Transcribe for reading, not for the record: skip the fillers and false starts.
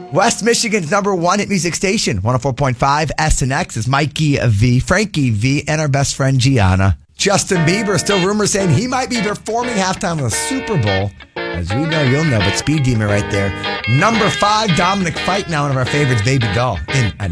West Michigan's number one hit music station, 104.5 SNX is Mikey V, Frankie V, and our best friend Gianna. Justin Bieber, still rumors saying he might be performing halftime of the Super Bowl. As we know, you'll know, but Speed Demon right there. Number 5, Dominic Fike, now one of our favorites, Baby Doll, in